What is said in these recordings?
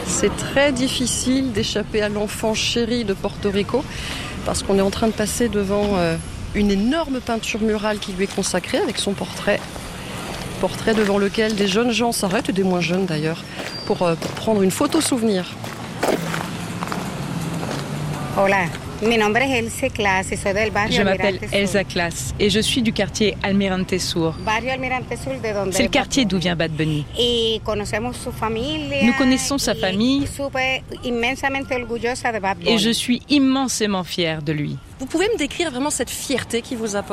C'est très difficile d'échapper à l'enfant chéri de Porto Rico parce qu'on est en train de passer devant une énorme peinture murale qui lui est consacrée avec son portrait. Portrait devant lequel des jeunes gens s'arrêtent, et des moins jeunes d'ailleurs, pour prendre une photo souvenir. Hola. Je m'appelle Elsa Class et je suis du quartier Almirante Sur. C'est le quartier d'où vient Bad Bunny. Nous connaissons sa famille et je suis immensément fière de lui. Vous pouvez me décrire vraiment cette fierté qui vous apporte ?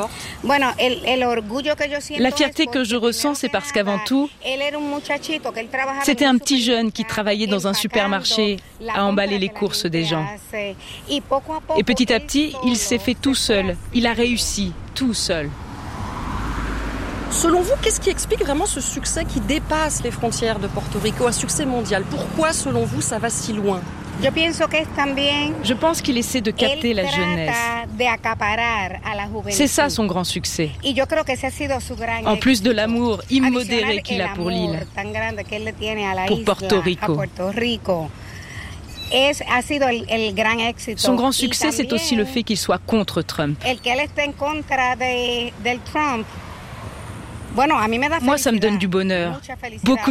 La fierté que je ressens, c'est parce qu'avant tout, c'était un petit jeune qui travaillait dans un supermarché à emballer les courses des gens. Et petit à petit, il s'est fait tout seul. Il a réussi tout seul. Selon vous, qu'est-ce qui explique vraiment ce succès qui dépasse les frontières de Porto Rico, un succès mondial ? Pourquoi, selon vous, ça va si loin ? Je pense qu'il essaie de capter la jeunesse. C'est ça son grand succès. En plus de l'amour immodéré qu'il a pour l'île, pour Porto Rico. Son grand succès, c'est aussi le fait qu'il soit contre Trump. Moi, ça me donne du bonheur. Beaucoup